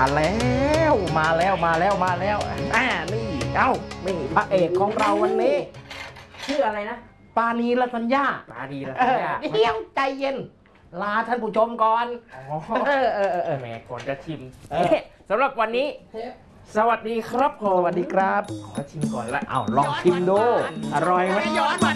แล้วนี่นี่พระเอกของเราวันนี้ชื่ออะไรนะปานีรัตญญาเดี๋ยวใจเย็นลาท่านผู้ชมก่อนแหมก่อนจะชิมสำหรับวันนี้สวัสดีครับผมสวัสดีครับขอชิมก่อนละลองชิมดูอร่อยไหม